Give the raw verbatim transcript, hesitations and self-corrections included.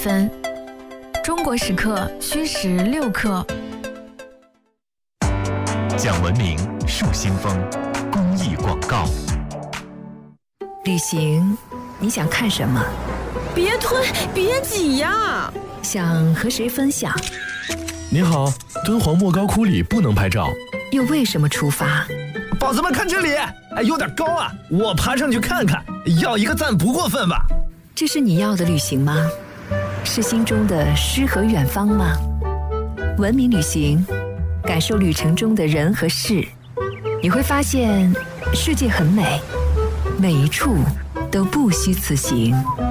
分。中国时刻虚实六克。 讲文明树新风，公益广告。 旅行，你想看什么？ 别推，别挤呀！ 想和谁分享？ 你好，敦煌莫高窟里不能拍照。 又为什么出发？ 宝子们看这里，哎，有点高啊，我爬上去看看，要一个赞不过分吧？ 这是你要的旅行吗？是心中的诗和远方吗？文明旅行，感受旅程中的人和事，你会发现世界很美，每一处都不虚此行。